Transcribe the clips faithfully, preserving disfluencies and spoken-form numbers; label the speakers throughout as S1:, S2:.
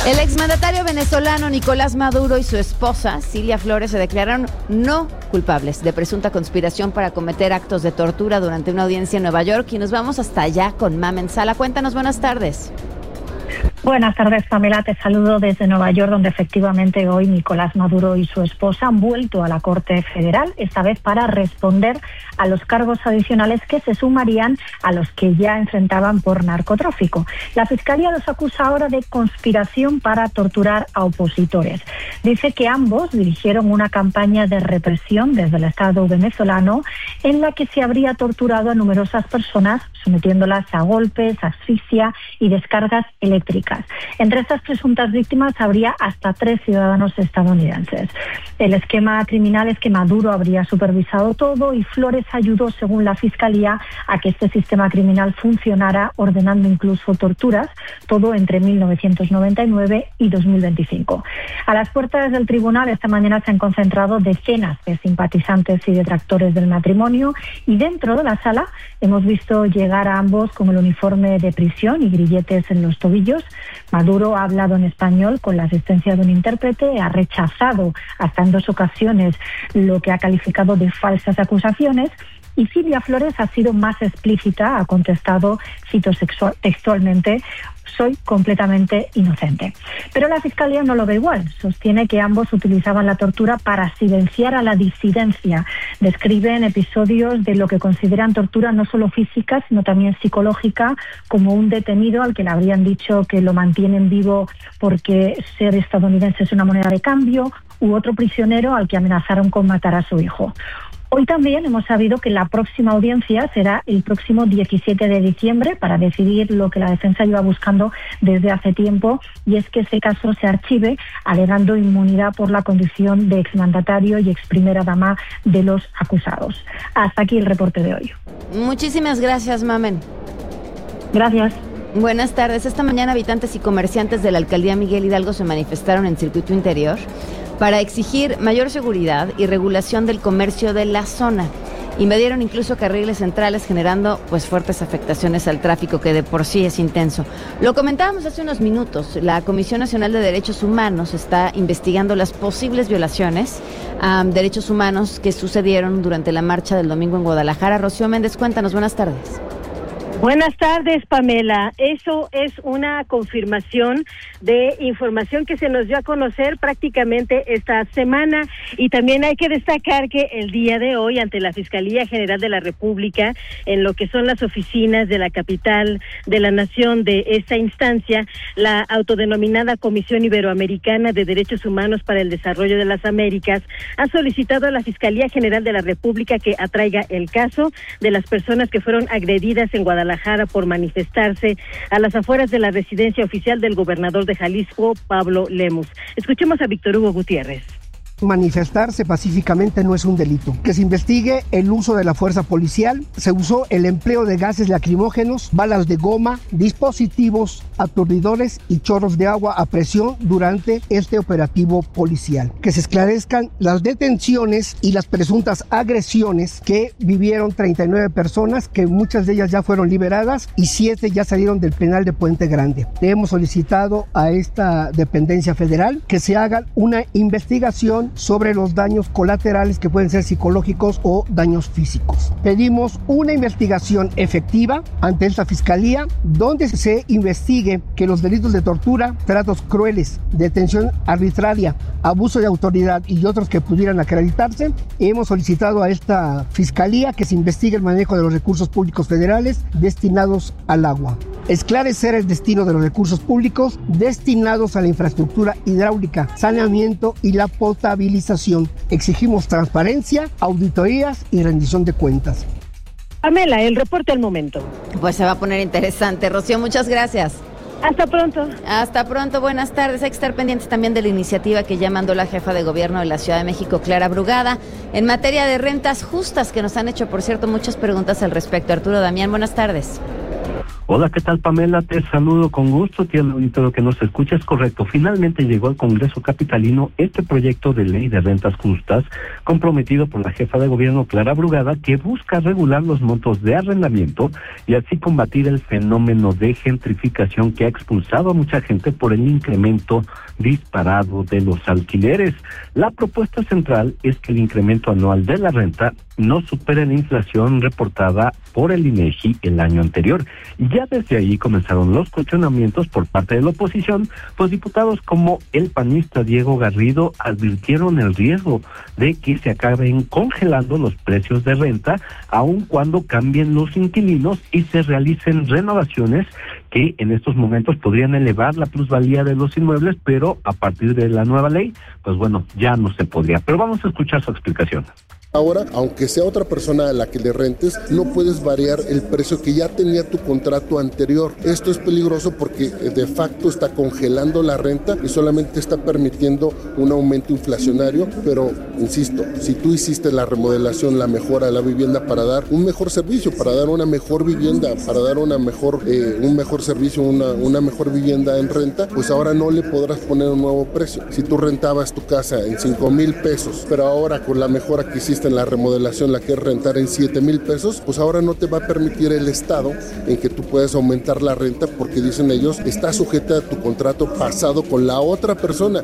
S1: El exmandatario venezolano Nicolás Maduro y su esposa, Cilia Flores, se declararon no culpables de presunta conspiración para cometer actos de tortura durante una audiencia en Nueva York. Y nos vamos hasta allá con Mamen Sala. Cuéntanos, buenas tardes.
S2: Buenas tardes, Pamela. Te saludo desde Nueva York, donde efectivamente hoy Nicolás Maduro y su esposa han vuelto a la Corte Federal, esta vez para responder a los cargos adicionales que se sumarían a los que ya enfrentaban por narcotráfico. La Fiscalía los acusa ahora de conspiración para torturar a opositores. Dice que ambos dirigieron una campaña de represión desde el Estado venezolano en la que se habría torturado a numerosas personas, sometiéndolas a golpes, asfixia y descargas eléctricas. Entre estas presuntas víctimas habría hasta tres ciudadanos estadounidenses. El esquema criminal es que Maduro habría supervisado todo y Flores ayudó, según la Fiscalía, a que este sistema criminal funcionara, ordenando incluso torturas, todo entre mil novecientos noventa y nueve y dos mil veinticinco. A las puertas del tribunal esta mañana se han concentrado decenas de simpatizantes y detractores del matrimonio, y dentro de la sala hemos visto llegar a ambos con el uniforme de prisión y grilletes en los tobillos. Maduro ha hablado en español con la asistencia de un intérprete, ha rechazado hasta en dos ocasiones lo que ha calificado de falsas acusaciones, y Cilia Flores ha sido más explícita, ha contestado, cito sexual, textualmente, soy completamente inocente. Pero la Fiscalía no lo ve igual. Sostiene que ambos utilizaban la tortura para silenciar a la disidencia. Describen episodios de lo que consideran tortura no solo física, sino también psicológica, como un detenido al que le habrían dicho que lo mantienen vivo porque ser estadounidense es una moneda de cambio, u otro prisionero al que amenazaron con matar a su hijo. Hoy también hemos sabido que la próxima audiencia será el próximo diecisiete de diciembre para decidir lo que la defensa lleva buscando desde hace tiempo, y es que ese caso se archive, alegando inmunidad por la condición de exmandatario y ex primera dama de los acusados. Hasta aquí el reporte de hoy.
S1: Muchísimas gracias, Mamen.
S2: Gracias.
S1: Buenas tardes. Esta mañana habitantes y comerciantes de la alcaldía Miguel Hidalgo se manifestaron en Circuito Interior para exigir mayor seguridad y regulación del comercio de la zona. Invadieron incluso carriles centrales, generando pues fuertes afectaciones al tráfico, que de por sí es intenso. Lo comentábamos hace unos minutos, la Comisión Nacional de Derechos Humanos está investigando las posibles violaciones a um, derechos humanos que sucedieron durante la marcha del domingo en Guadalajara. Rocío Méndez, cuéntanos, buenas tardes.
S3: Buenas tardes, Pamela. Eso es una confirmación de información que se nos dio a conocer prácticamente esta semana, y también hay que destacar que el día de hoy, ante la Fiscalía General de la República, en lo que son las oficinas de la capital de la nación de esta instancia, la autodenominada Comisión Iberoamericana de Derechos Humanos para el Desarrollo de las Américas ha solicitado a la Fiscalía General de la República que atraiga el caso de las personas que fueron agredidas en Guadalajara por manifestarse a las afueras de la residencia oficial del gobernador de Jalisco, Pablo Lemus. Escuchemos a Víctor Hugo Gutiérrez.
S4: Manifestarse pacíficamente no es un delito. Que se investigue el uso de la fuerza policial. Se usó el empleo de gases lacrimógenos, balas de goma, dispositivos aturdidores y chorros de agua a presión durante este operativo policial. Que se esclarezcan las detenciones y las presuntas agresiones que vivieron treinta y nueve personas, que muchas de ellas ya fueron liberadas y siete ya salieron del penal de Puente Grande. Le hemos solicitado a esta dependencia federal que se haga una investigación sobre los daños colaterales que pueden ser psicológicos o daños físicos. Pedimos una investigación efectiva ante esta fiscalía, donde se investigue que los delitos de tortura, tratos crueles, detención arbitraria, abuso de autoridad y otros que pudieran acreditarse. Hemos solicitado a esta fiscalía que se investigue el manejo de los recursos públicos federales destinados al agua. Esclarecer el destino de los recursos públicos destinados a la infraestructura hidráulica, saneamiento y la potabilización. Exigimos transparencia, auditorías y rendición de cuentas.
S3: Pamela, el reporte al momento.
S1: Pues se va a poner interesante. Rocío, muchas gracias.
S3: Hasta pronto.
S1: Hasta pronto, buenas tardes. Hay que estar pendientes también de la iniciativa que ya mandó la jefa de gobierno de la Ciudad de México, Clara Brugada, en materia de rentas justas, que nos han hecho, por cierto, muchas preguntas al respecto. Arturo Damián, buenas tardes.
S5: Hola, ¿qué tal, Pamela? Te saludo con gusto, tío auditorio que nos escucha. Es correcto, finalmente llegó al Congreso capitalino este proyecto de ley de rentas justas, comprometido por la jefa de gobierno, Clara Brugada, que busca regular los montos de arrendamiento y así combatir el fenómeno de gentrificación que ha expulsado a mucha gente por el incremento disparado de los alquileres. La propuesta central es que el incremento anual de la renta no supere la inflación reportada por el INEGI el año anterior. Y ya desde ahí comenzaron los cuestionamientos por parte de la oposición, pues diputados como el panista Diego Garrido advirtieron el riesgo de que se acaben congelando los precios de renta, aun cuando cambien los inquilinos y se realicen renovaciones que en estos momentos podrían elevar la plusvalía de los inmuebles, pero a partir de la nueva ley, pues bueno, ya no se podría. Pero vamos a escuchar su explicación.
S6: Ahora, aunque sea otra persona a la que le rentes, no puedes variar el precio que ya tenía tu contrato anterior. Esto es peligroso porque de facto está congelando la renta y solamente está permitiendo un aumento inflacionario, pero insisto, si tú hiciste la remodelación, la mejora de la vivienda para dar un mejor servicio, para dar una mejor vivienda, para dar una mejor, eh, un mejor servicio, una, una mejor vivienda en renta, pues ahora no le podrás poner un nuevo precio. Si tú rentabas tu casa en cinco mil pesos, pero ahora con la mejora que hiciste en la remodelación la quieres rentar en siete mil pesos, pues ahora no te va a permitir el Estado en que tú puedas aumentar la renta porque dicen ellos, está sujeta a tu contrato pasado con la otra persona.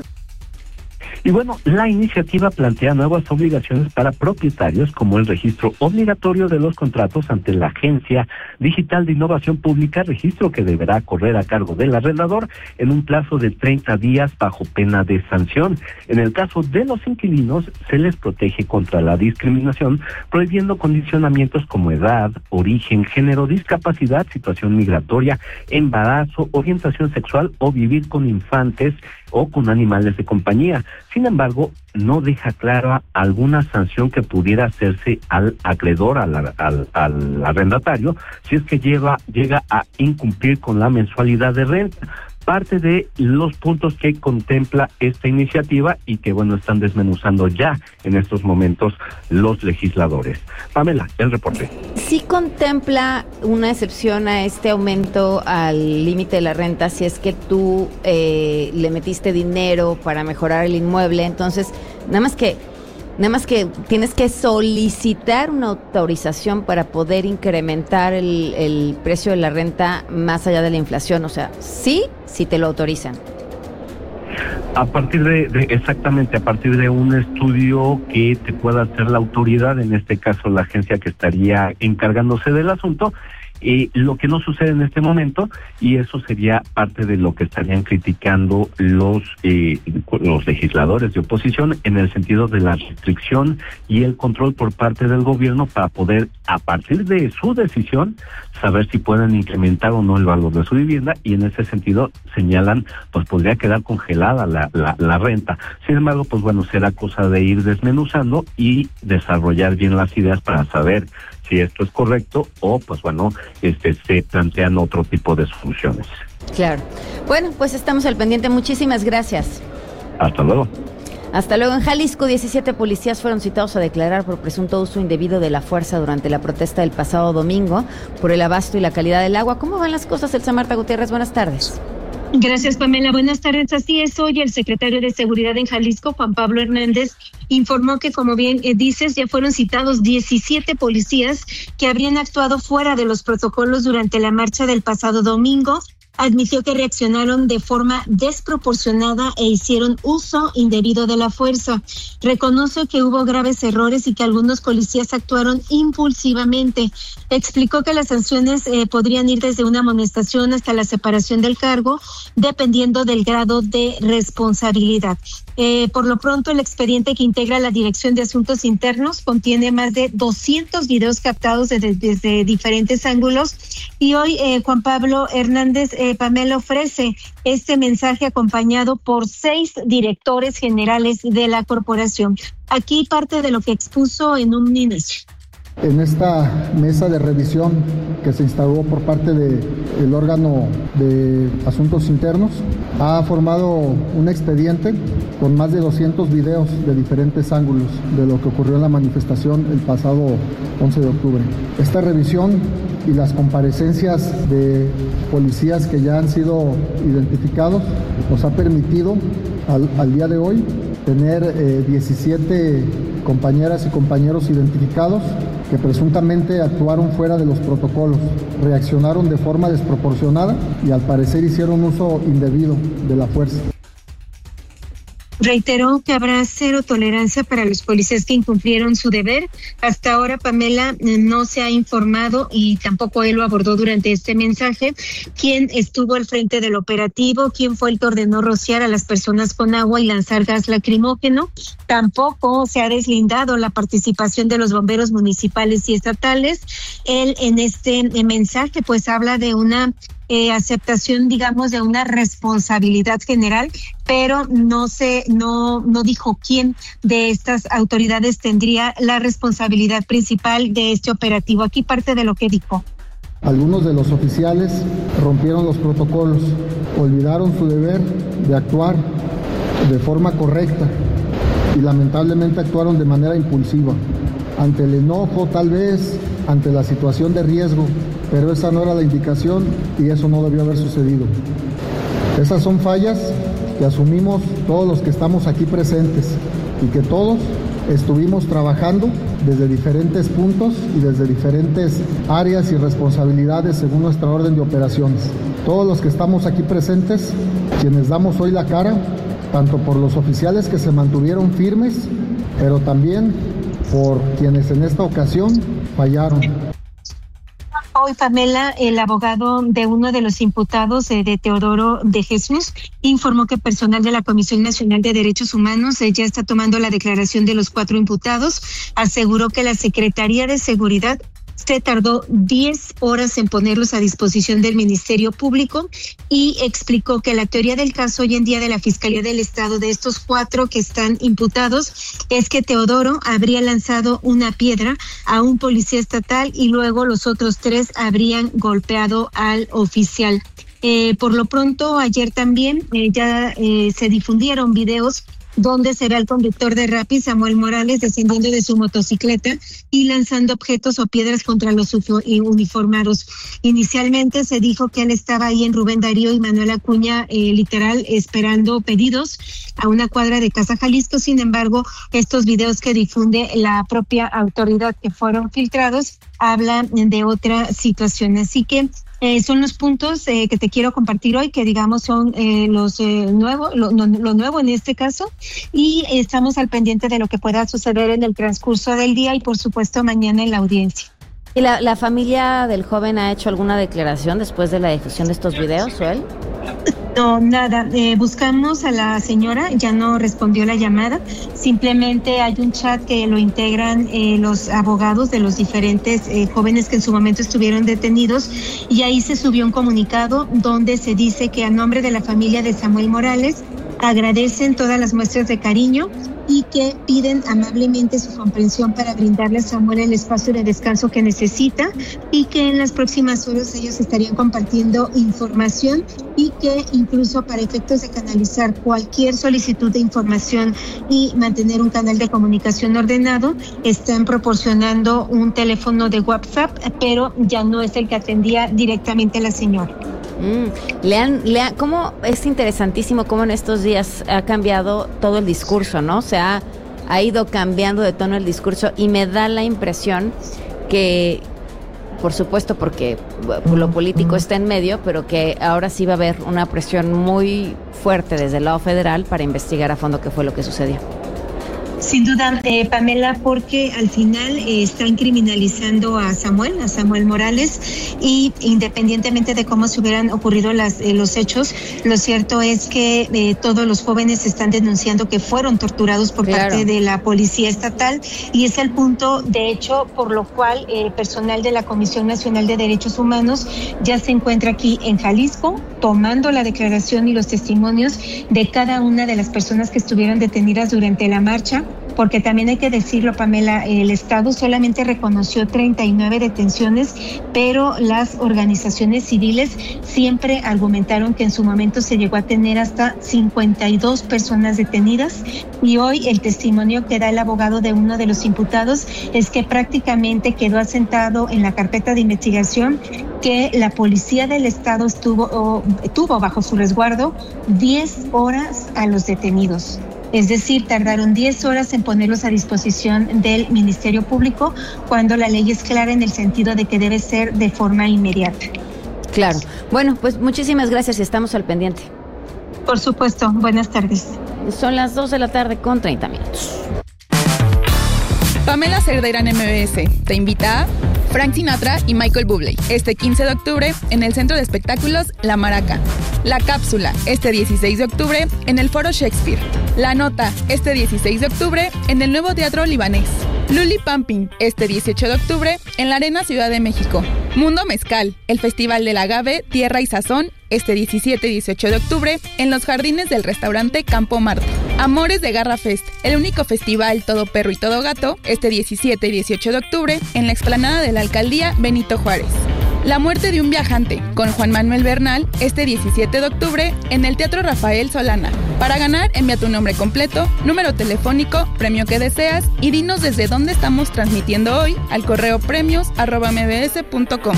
S5: Y bueno, la iniciativa plantea nuevas obligaciones para propietarios, como el registro obligatorio de los contratos ante la Agencia Digital de Innovación Pública, registro que deberá correr a cargo del arrendador en un plazo de treinta días bajo pena de sanción. En el caso de los inquilinos, se les protege contra la discriminación, prohibiendo condicionamientos como edad, origen, género, discapacidad, situación migratoria, embarazo, orientación sexual o vivir con infantes o con animales de compañía. Sin embargo, no deja clara alguna sanción que pudiera hacerse al acreedor, al, al, al arrendatario, si es que lleva, llega a incumplir con la mensualidad de renta. Parte de los puntos que contempla esta iniciativa y que, bueno, están desmenuzando ya en estos momentos los legisladores. Pamela, el reporte.
S1: ¿Sí contempla una excepción a este aumento al límite de la renta si es que tú eh, le metiste dinero para mejorar el inmueble? Entonces, nada más que Nada más que tienes que solicitar una autorización para poder incrementar el, el precio de la renta más allá de la inflación. O sea, sí, sí te lo autorizan.
S5: A partir de, de, exactamente, a partir de un estudio que te pueda hacer la autoridad, en este caso la agencia que estaría encargándose del asunto, Eh, lo que no sucede en este momento, y eso sería parte de lo que estarían criticando los eh, los legisladores de oposición en el sentido de la restricción y el control por parte del gobierno para poder, a partir de su decisión, saber si pueden incrementar o no el valor de su vivienda, y en ese sentido señalan, pues podría quedar congelada la, la, la renta. Sin embargo, pues bueno, será cosa de ir desmenuzando y desarrollar bien las ideas para saber si esto es correcto o, pues bueno, este se plantean otro tipo de soluciones.
S1: Claro. Bueno, pues estamos al pendiente. Muchísimas gracias.
S5: Hasta luego.
S1: Hasta luego. En Jalisco, diecisiete policías fueron citados a declarar por presunto uso indebido de la fuerza durante la protesta del pasado domingo por el abasto y la calidad del agua. ¿Cómo van las cosas, Elsa Marta Gutiérrez? Buenas tardes.
S7: Gracias, Pamela. Buenas tardes. Así es, hoy el secretario de Seguridad en Jalisco, Juan Pablo Hernández, informó que, como bien eh, dices, ya fueron citados diecisiete policías que habrían actuado fuera de los protocolos durante la marcha del pasado domingo. Admitió que reaccionaron de forma desproporcionada e hicieron uso indebido de la fuerza. Reconoce que hubo graves errores y que algunos policías actuaron impulsivamente. Explicó que las sanciones eh, podrían ir desde una amonestación hasta la separación del cargo, dependiendo del grado de responsabilidad. Eh, por lo pronto, el expediente que integra la Dirección de Asuntos Internos contiene más de doscientos videos captados desde, desde diferentes ángulos, y hoy eh, Juan Pablo Hernández eh, Pamela ofrece este mensaje acompañado por seis directores generales de la corporación. Aquí parte de lo que expuso en un inicio.
S8: En esta mesa de revisión que se instaló por parte del órgano de asuntos internos, ha formado un expediente con más de doscientos videos de diferentes ángulos de lo que ocurrió en la manifestación el pasado once de octubre. Esta revisión y las comparecencias de policías que ya han sido identificados nos ha permitido al, al día de hoy tener eh, diecisiete compañeras y compañeros identificados que presuntamente actuaron fuera de los protocolos, reaccionaron de forma desproporcionada y al parecer hicieron uso indebido de la fuerza.
S7: Reiteró que habrá cero tolerancia para los policías que incumplieron su deber. Hasta ahora, Pamela, no se ha informado y tampoco él lo abordó durante este mensaje quién estuvo al frente del operativo, quién fue el que ordenó rociar a las personas con agua y lanzar gas lacrimógeno. Tampoco se ha deslindado la participación de los bomberos municipales y estatales. Él en este mensaje pues habla de una Eh, aceptación, digamos, de una responsabilidad general, pero no se, no, no dijo quién de estas autoridades tendría la responsabilidad principal de este operativo. Aquí parte de lo que dijo.
S8: Algunos de los oficiales rompieron los protocolos, olvidaron su deber de actuar de forma correcta y lamentablemente actuaron de manera impulsiva, ante el enojo tal vez, ante la situación de riesgo, pero esa no era la indicación y eso no debió haber sucedido. Esas son fallas que asumimos todos los que estamos aquí presentes y que todos estuvimos trabajando desde diferentes puntos y desde diferentes áreas y responsabilidades según nuestra orden de operaciones. Todos los que estamos aquí presentes, quienes damos hoy la cara, tanto por los oficiales que se mantuvieron firmes, pero también por quienes en esta ocasión fallaron.
S7: Hoy, Pamela, el abogado de uno de los imputados, eh, de Teodoro de Jesús, informó que personal de la Comisión Nacional de Derechos Humanos eh, ya está tomando la declaración de los cuatro imputados. Aseguró que la Secretaría de Seguridad se tardó diez horas en ponerlos a disposición del Ministerio Público y explicó que la teoría del caso hoy en día de la Fiscalía del Estado de estos cuatro que están imputados es que Teodoro habría lanzado una piedra a un policía estatal y luego los otros tres habrían golpeado al oficial. Eh, por lo pronto, ayer también eh, ya eh, se difundieron videos donde se ve al conductor de Rappi, Samuel Morales, descendiendo de su motocicleta y lanzando objetos o piedras contra los uniformados. Inicialmente se dijo que él estaba ahí en Rubén Darío y Manuel Acuña, eh, literal, esperando pedidos a una cuadra de Casa Jalisco. Sin embargo, estos videos que difunde la propia autoridad que fueron filtrados hablan de otra situación. Así que Eh, son los puntos eh, que te quiero compartir hoy, que digamos son eh, los eh, nuevos, lo, no, lo nuevo en este caso, y estamos al pendiente de lo que pueda suceder en el transcurso del día y por supuesto mañana en la audiencia.
S1: ¿Y la, la familia del joven ha hecho alguna declaración después de la difusión de estos videos, Joel?
S7: No, nada. Eh, buscamos a la señora, ya no respondió la llamada. Simplemente hay un chat que lo integran eh, los abogados de los diferentes eh, jóvenes que en su momento estuvieron detenidos y ahí se subió un comunicado donde se dice que a nombre de la familia de Samuel Morales agradecen todas las muestras de cariño y que piden amablemente su comprensión para brindarle a Samuel el espacio de descanso que necesita y que en las próximas horas ellos estarían compartiendo información y que incluso para efectos de canalizar cualquier solicitud de información y mantener un canal de comunicación ordenado, están proporcionando un teléfono de WhatsApp, pero ya no es el que atendía directamente a la señora.
S1: Mm, le han, le ha, cómo es interesantísimo cómo en estos días ha cambiado todo el discurso, ¿no? Se ha, ha ido cambiando de tono el discurso y me da la impresión que, por supuesto, porque lo político está en medio, pero que ahora sí va a haber una presión muy fuerte desde el lado federal para investigar a fondo qué fue lo que sucedió.
S7: Sin duda, eh, Pamela, porque al final eh, están criminalizando a Samuel, a Samuel Morales, y independientemente de cómo se hubieran ocurrido las, eh, los hechos, lo cierto es que eh, todos los jóvenes están denunciando que fueron torturados por claro. parte de la policía estatal, y es el punto, de hecho, por lo cual el eh, personal de la Comisión Nacional de Derechos Humanos ya se encuentra aquí en Jalisco, tomando la declaración y los testimonios de cada una de las personas que estuvieron detenidas durante la marcha porque también hay que decirlo, Pamela, el Estado solamente reconoció treinta y nueve detenciones, pero las organizaciones civiles siempre argumentaron que en su momento se llegó a tener hasta cincuenta y dos personas detenidas, y hoy el testimonio que da el abogado de uno de los imputados es que prácticamente quedó asentado en la carpeta de investigación que la policía del Estado estuvo, o, tuvo bajo su resguardo diez horas a los detenidos. Es decir, tardaron diez horas en ponerlos a disposición del Ministerio Público, cuando la ley es clara en el sentido de que debe ser de forma inmediata.
S1: Claro. Bueno, pues muchísimas gracias y estamos al pendiente.
S7: Por supuesto. Buenas tardes.
S1: Son las dos de la tarde con treinta minutos.
S9: Pamela Cerdeira en M B S te invita a Frank Sinatra y Michael Bublé este quince de octubre en el Centro de Espectáculos La Maraca. La Cápsula este dieciséis de octubre en el Foro Shakespeare. La Nota este dieciséis de octubre en el Nuevo Teatro Libanés. Luli Pumping este dieciocho de octubre en la Arena Ciudad de México. Mundo Mezcal, el Festival del Agave, Tierra y Sazón este diecisiete y dieciocho de octubre en los jardines del restaurante Campo Marte. Amores de Garra Fest, el único festival todo perro y todo gato, este diecisiete y dieciocho de octubre en la explanada de la Alcaldía Benito Juárez. La muerte de un viajante, con Juan Manuel Bernal, este diecisiete de octubre en el Teatro Rafael Solana. Para ganar, envía tu nombre completo, número telefónico, premio que deseas y dinos desde dónde estamos transmitiendo hoy al correo premios arroba m b s punto com.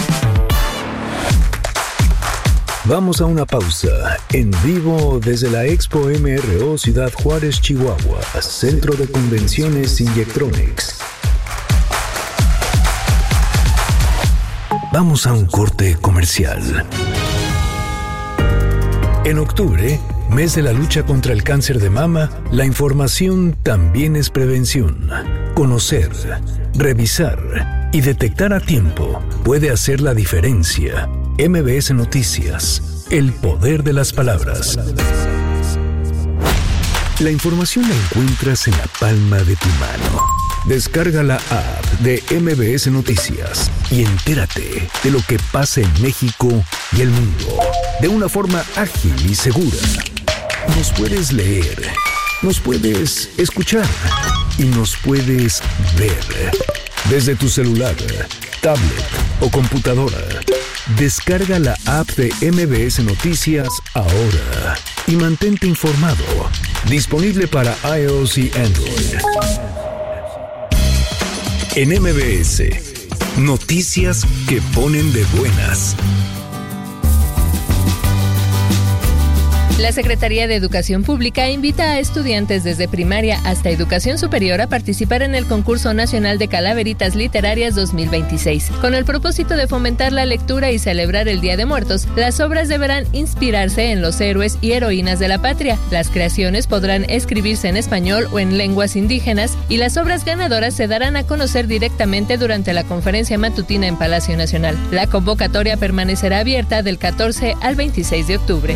S10: Vamos a una pausa. En vivo desde la Expo M R O Ciudad Juárez, Chihuahua, Centro de Convenciones Injectronics. Vamos a un corte comercial. En octubre, mes de la lucha contra el cáncer de mama, la información también es prevención. Conocer, revisar y detectar a tiempo puede hacer la diferencia. M B S Noticias, el poder de las palabras. La información la encuentras en la palma de tu mano. Descarga la app de M B S Noticias y entérate de lo que pasa en México y el mundo de una forma ágil y segura. Nos puedes leer, nos puedes escuchar y nos puedes ver desde tu celular, tablet o computadora. Descarga la app de M B S Noticias ahora y mantente informado. Disponible para iOS y Android. En M B S, noticias que ponen de buenas.
S11: La Secretaría de Educación Pública invita a estudiantes desde primaria hasta educación superior a participar en el Concurso Nacional de Calaveritas Literarias dos mil veintiséis. Con el propósito de fomentar la lectura y celebrar el Día de Muertos, las obras deberán inspirarse en los héroes y heroínas de la patria. Las creaciones podrán escribirse en español o en lenguas indígenas y las obras ganadoras se darán a conocer directamente durante la conferencia matutina en Palacio Nacional. La convocatoria permanecerá abierta del catorce al veintiséis de octubre.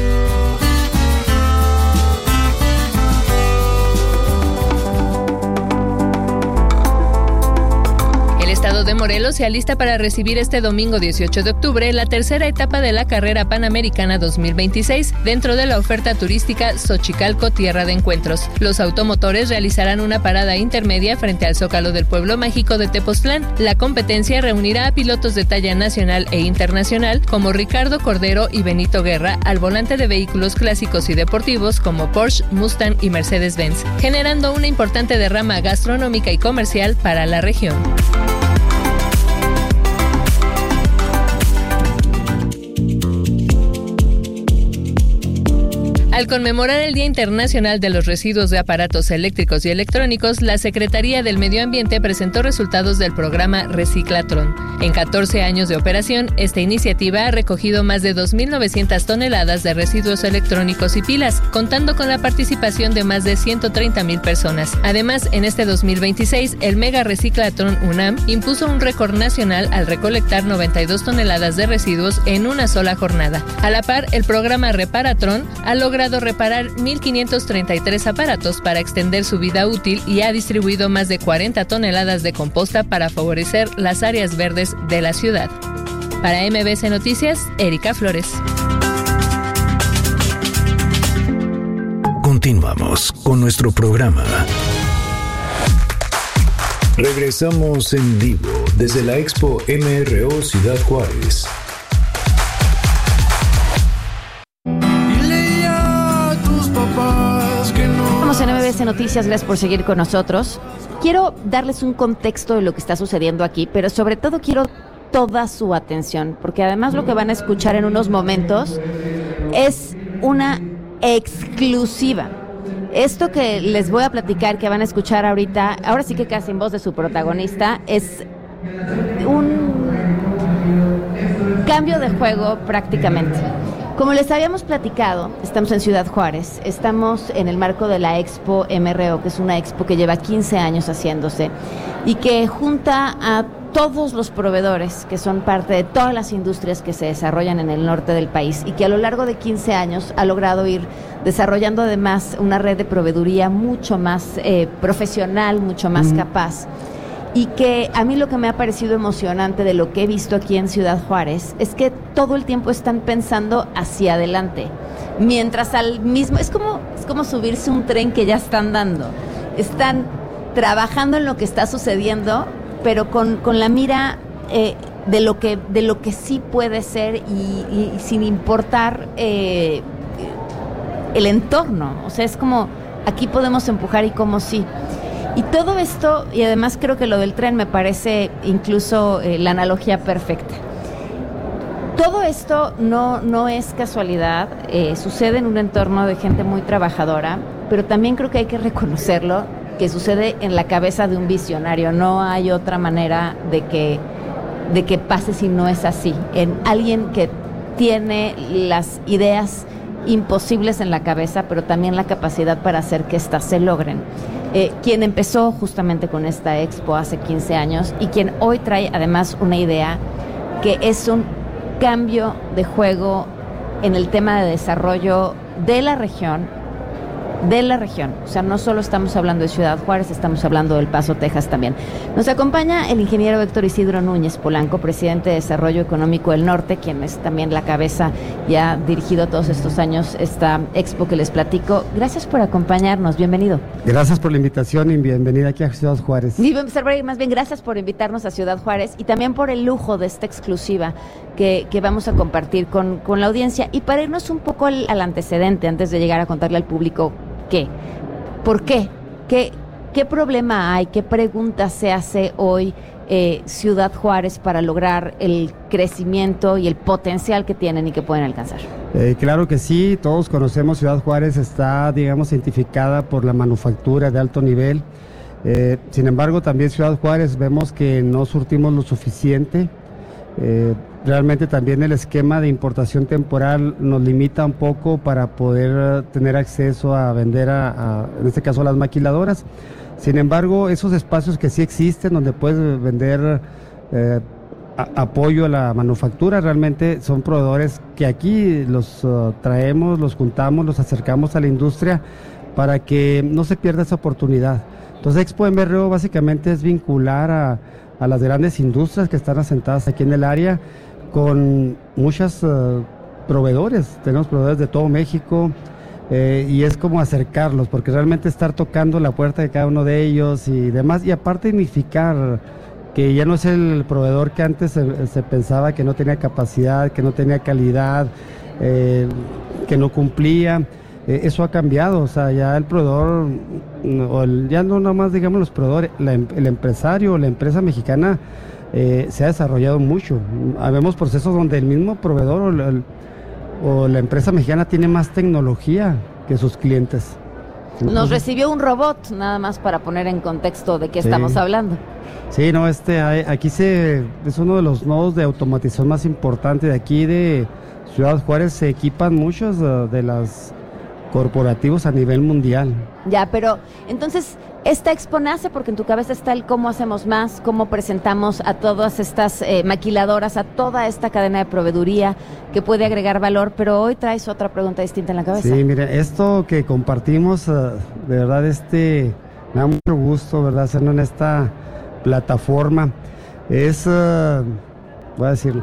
S11: El estado de Morelos se alista para recibir este domingo dieciocho de octubre la tercera etapa de la carrera panamericana dos mil veintiséis dentro de la oferta turística Xochicalco Tierra de Encuentros. Los automotores realizarán una parada intermedia frente al Zócalo del Pueblo Mágico de Tepoztlán. La competencia reunirá a pilotos de talla nacional e internacional como Ricardo Cordero y Benito Guerra al volante de vehículos clásicos y deportivos como Porsche, Mustang y Mercedes-Benz, generando una importante derrama gastronómica y comercial para la región. Al conmemorar el Día Internacional de los Residuos de Aparatos Eléctricos y Electrónicos, la Secretaría del Medio Ambiente presentó resultados del programa Reciclatron. En catorce años de operación, esta iniciativa ha recogido más de dos mil novecientas toneladas de residuos electrónicos y pilas, contando con la participación de más de ciento treinta mil personas. Además, en este dos mil veintiséis, el Mega Reciclatron UNAM impuso un récord nacional al recolectar noventa y dos toneladas de residuos en una sola jornada. A la par, el programa Reparatron ha logrado reparar mil quinientos treinta y tres aparatos para extender su vida útil y ha distribuido más de cuarenta toneladas de composta para favorecer las áreas verdes de la ciudad. Para M B S Noticias, Erika Flores.
S10: Continuamos con nuestro programa. Regresamos en vivo desde la Expo M R O Ciudad Juárez.
S1: Estamos en M B S Noticias, gracias por seguir con nosotros. Quiero darles un contexto de lo que está sucediendo aquí, pero sobre todo quiero toda su atención, porque además lo que van a escuchar en unos momentos es una exclusiva. Esto que les voy a platicar, que van a escuchar ahorita, ahora sí que casi en voz de su protagonista, es un cambio de juego prácticamente. Como les habíamos platicado, estamos en Ciudad Juárez, estamos en el marco de la Expo M R O, que es una expo que lleva quince años haciéndose y que junta a todos los proveedores que son parte de todas las industrias que se desarrollan en el norte del país y que a lo largo de quince años ha logrado ir desarrollando además una red de proveeduría mucho más eh, profesional, mucho más mm. capaz. Y que a mí lo que me ha parecido emocionante de lo que he visto aquí en Ciudad Juárez es que todo el tiempo están pensando hacia adelante, mientras al mismo, es como, es como subirse un tren que ya están dando, están trabajando en lo que está sucediendo, pero con, con la mira eh, de lo que de lo que sí puede ser y, y sin importar eh, el entorno. O sea, es como aquí podemos empujar y como sí. Y todo esto, y además creo que lo del tren me parece incluso eh, la analogía perfecta. Todo esto no, no es casualidad, eh, sucede en un entorno de gente muy trabajadora, pero también creo que hay que reconocerlo, que sucede en la cabeza de un visionario. No hay otra manera de que, de que pase si no es así. En alguien que tiene las ideas imposibles en la cabeza, pero también la capacidad para hacer que éstas se logren. Eh, quien empezó justamente con esta expo hace quince años y quien hoy trae además una idea que es un cambio de juego en el tema de desarrollo de la región, de la región. O sea, no solo estamos hablando de Ciudad Juárez, estamos hablando del Paso, Texas también. Nos acompaña el ingeniero Héctor Isidro Núñez Polanco, presidente de Desarrollo Económico del Norte, quien es también la cabeza y ha dirigido todos estos años esta expo que les platico. Gracias por acompañarnos, bienvenido.
S12: Gracias por la invitación y bienvenida aquí a Ciudad Juárez.
S1: Y más bien gracias por invitarnos a Ciudad Juárez y también por el lujo de esta exclusiva que, que vamos a compartir con, con la audiencia. Y para irnos un poco al, al antecedente, antes de llegar a contarle al público ¿qué? ¿Por qué? ¿Qué, qué problema hay? ¿Qué pregunta se hace hoy eh, Ciudad Juárez para lograr el crecimiento y el potencial que tienen y que pueden alcanzar?
S12: Eh, claro que sí, todos conocemos Ciudad Juárez, está, digamos, identificada por la manufactura de alto nivel. Eh, sin embargo, también Ciudad Juárez vemos que no surtimos lo suficiente. Eh, realmente también el esquema de importación temporal nos limita un poco para poder tener acceso a vender a, a en este caso a las maquiladoras. Sin embargo, esos espacios que sí existen donde puedes vender eh, a, apoyo a la manufactura, realmente son proveedores que aquí los uh, traemos, los juntamos, los acercamos a la industria para que no se pierda esa oportunidad. Entonces Expo M R O básicamente es vincular a a las grandes industrias que están asentadas aquí en el área, con muchos uh, proveedores, tenemos proveedores de todo México, eh, y es como acercarlos, porque realmente estar tocando la puerta de cada uno de ellos y demás, y aparte dignificar que ya no es el proveedor que antes se, se pensaba que no tenía capacidad, que no tenía calidad, eh, que no cumplía. Eh, eso ha cambiado, o sea, ya el proveedor, o el, ya no nomás digamos los proveedores, la, el empresario, la empresa mexicana eh, se ha desarrollado mucho. Habemos procesos donde el mismo proveedor o, el, o la empresa mexicana tiene más tecnología que sus clientes.
S1: Entonces, nos recibió un robot, nada más para poner en contexto de qué sí. estamos hablando.
S12: Sí, no, este, aquí se, es uno de los nodos de automatización más importantes de aquí de Ciudad Juárez. Se equipan muchos uh, de las corporativos a nivel mundial.
S1: Ya, pero entonces esta expo nace porque en tu cabeza está el cómo hacemos más, cómo presentamos a todas estas eh, maquiladoras, a toda esta cadena de proveeduría que puede agregar valor, pero hoy traes otra pregunta distinta en la cabeza.
S12: Sí, mire, esto que compartimos, uh, de verdad, este, me da mucho gusto, ¿verdad?, hacerlo en esta plataforma. Es, uh, voy a decir,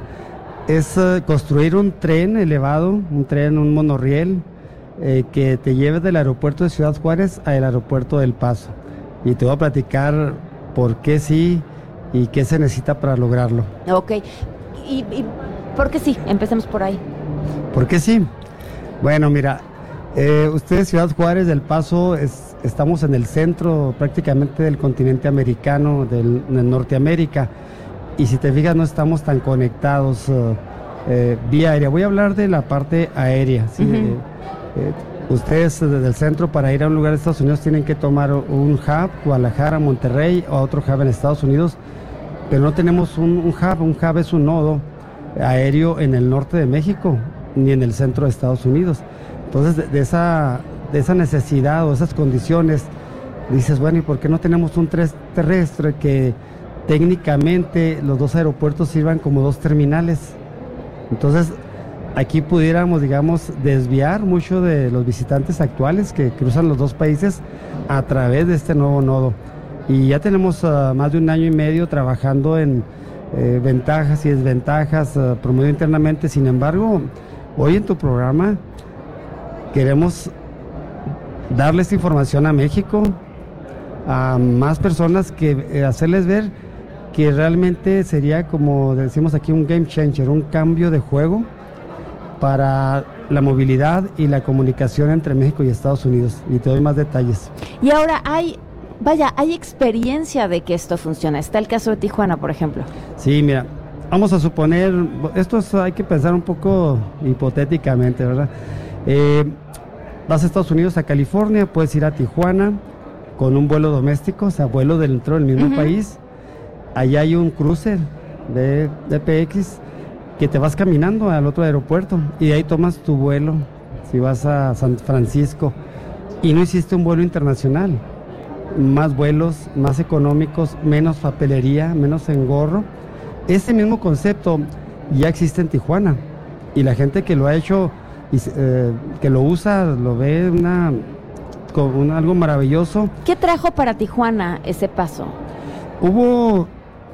S12: es uh, construir un tren elevado, un tren, un monorriel, Eh, que te lleve del aeropuerto de Ciudad Juárez al aeropuerto del Paso. Y te voy a platicar por qué sí y qué se necesita para lograrlo.
S1: Ok, ¿y, y por qué sí? Empecemos por ahí.
S12: ¿Por qué sí? Bueno, mira, eh, ustedes Ciudad Juárez del Paso, es, estamos en el centro prácticamente del continente americano, del, de Norteamérica, y si te fijas no estamos tan conectados uh, eh, vía aérea. Voy a hablar de la parte aérea, ¿sí? Uh-huh. eh, eh, ustedes desde el centro para ir a un lugar de Estados Unidos tienen que tomar un hub, Guadalajara, Monterrey, o otro hub en Estados Unidos, pero no tenemos un, un hub, un hub es un nodo aéreo en el norte de México, ni en el centro de Estados Unidos. Entonces, de, de, esa, de esa necesidad o esas condiciones, dices, bueno, ¿y por qué no tenemos un tres terrestre que técnicamente los dos aeropuertos sirvan como dos terminales? Entonces, aquí pudiéramos, digamos, desviar mucho de los visitantes actuales que cruzan los dos países a través de este nuevo nodo. Y ya tenemos uh, más de un año y medio trabajando en eh, ventajas y desventajas, uh, promovido internamente. Sin embargo, hoy en tu programa queremos darle esta información a México, a más personas, que eh, hacerles ver que realmente sería, como decimos aquí, un game changer, un cambio de juego para la movilidad y la comunicación entre México y Estados Unidos. Y te doy más detalles.
S1: Y ahora hay, vaya, hay experiencia de que esto funciona. Está el caso de Tijuana, por ejemplo.
S12: Sí, mira, vamos a suponer, esto es, hay que pensar un poco hipotéticamente, ¿verdad? Eh, vas a Estados Unidos, a California, puedes ir a Tijuana con un vuelo doméstico, o sea, vuelo dentro del mismo uh-huh. país. Allá hay un cruce de D P X que te vas caminando al otro aeropuerto y de ahí tomas tu vuelo si vas a San Francisco y no hiciste un vuelo internacional. Más vuelos, más económicos, menos papelería, menos engorro. Ese mismo concepto ya existe en Tijuana y la gente que lo ha hecho, y, eh, que lo usa, lo ve una, con un, algo maravilloso.
S1: ¿Qué trajo para Tijuana ese paso?
S12: Hubo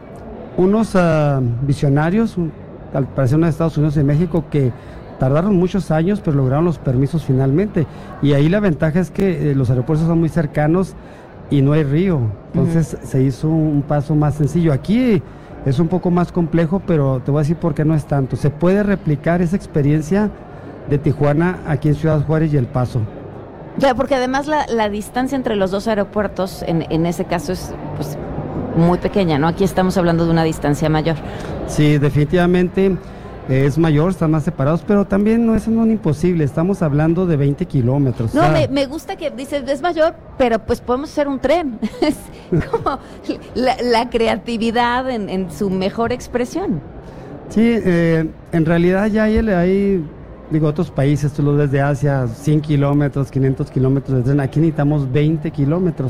S12: unos uh, visionarios, un, al parecer uno de Estados Unidos y México, que tardaron muchos años, pero lograron los permisos finalmente. Y ahí la ventaja es que eh, los aeropuertos son muy cercanos y no hay río. Entonces uh-huh. se hizo un paso más sencillo. Aquí es un poco más complejo, pero te voy a decir por qué no es tanto. Se puede replicar esa experiencia de Tijuana aquí en Ciudad Juárez y El Paso.
S1: Ya, porque además la, la distancia entre los dos aeropuertos en, en ese caso es pues muy pequeña, ¿no? Aquí estamos hablando de una distancia mayor.
S12: Sí, definitivamente eh, es mayor, están más separados, pero también no es un imposible, estamos hablando de veinte kilómetros.
S1: No,
S12: o sea,
S1: me, me gusta que dices, es mayor, pero pues podemos hacer un tren. Es como la, la creatividad en, en su mejor expresión.
S12: Sí, eh, en realidad ya hay, hay, digo, otros países, tú lo ves de Asia, cien kilómetros, quinientos kilómetros de tren, aquí necesitamos veinte kilómetros.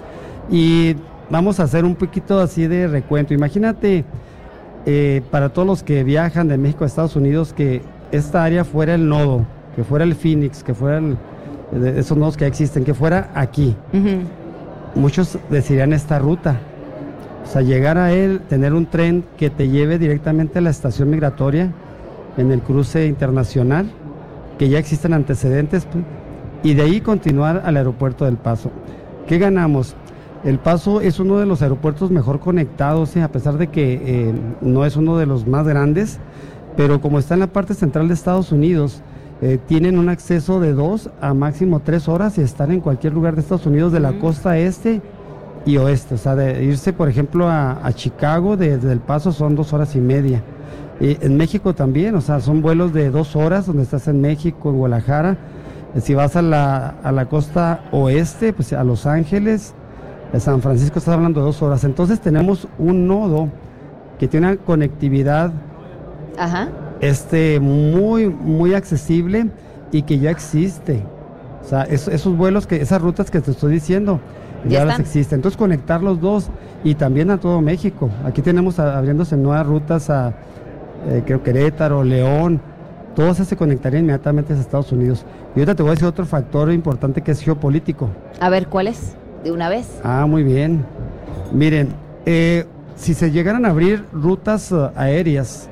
S12: Y vamos a hacer un poquito así de recuento. Imagínate, eh, para todos los que viajan de México a Estados Unidos, que esta área fuera el nodo, que fuera el Phoenix, que fuera el, esos nodos que existen, que fuera aquí. Uh-huh. Muchos decidirían esta ruta. O sea, llegar a él, tener un tren que te lleve directamente a la estación migratoria en el cruce internacional, que ya existen antecedentes, pues, y de ahí continuar al aeropuerto del Paso. ¿Qué ganamos? El Paso es uno de los aeropuertos mejor conectados, ¿eh? A pesar de que eh, no es uno de los más grandes, pero como está en la parte central de Estados Unidos, eh, tienen un acceso de dos a máximo tres horas y están en cualquier lugar de Estados Unidos, de la costa este y oeste. O sea, de irse, por ejemplo, a, a Chicago desde El Paso son dos horas y media. Eh, en México también, o sea, son vuelos de dos horas donde estás en México, en Guadalajara. Eh, si vas a la, a la costa oeste, pues a Los Ángeles, de San Francisco, estás hablando de dos horas. Entonces tenemos un nodo que tiene una conectividad
S1: Ajá.
S12: este muy muy accesible y que ya existe. O sea, es, esos vuelos, que esas rutas que te estoy diciendo, ya, ya las existen. Entonces conectar los dos y también a todo México. Aquí tenemos a, abriéndose nuevas rutas a eh, creo Querétaro, León. Todos se conectarían inmediatamente a Estados Unidos. Y ahorita te voy a decir otro factor importante que es geopolítico.
S1: A ver, ¿cuál es? De una vez.
S12: Ah, muy bien. Miren, eh, si se llegaran a abrir rutas uh, aéreas